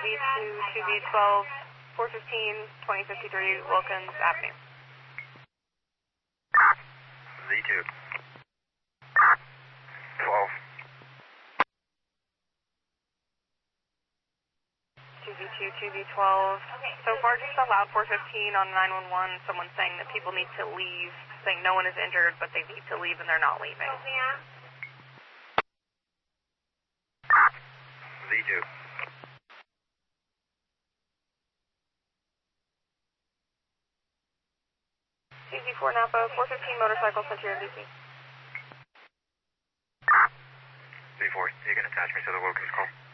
2B12, 415, 2053 Wilkins Avenue. Z2. 12. 2B2, 2B12. So far, just a loud 415 on 911. Someone's saying that people need to leave, saying no one is injured, but they need to leave and they're not leaving. Z2. CZ4 Napa, 415 motorcycle, Centurion DC. Z4, you can attach me to the Wilkins call.